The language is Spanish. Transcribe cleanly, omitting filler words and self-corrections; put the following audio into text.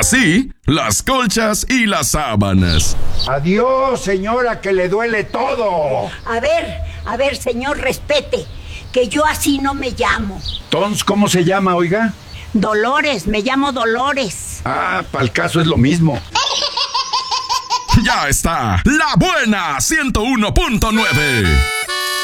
así las colchas y las sábanas. Adiós, señora, que le duele todo. A ver, señor, respete, que yo así no me llamo. Entonces, ¿cómo se llama, oiga? Dolores, me llamo Dolores. Ah, para el caso es lo mismo. Ya está, La Buena 101.9.